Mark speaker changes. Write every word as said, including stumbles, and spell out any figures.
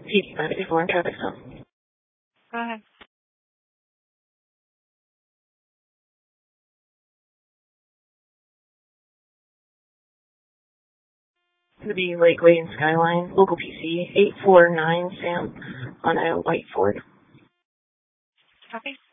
Speaker 1: P D five eighty-four in traffic stop.
Speaker 2: Go ahead.
Speaker 1: To the Lakeway and Skyline, local P C eight four nine Sam on a white Ford.
Speaker 2: Copy.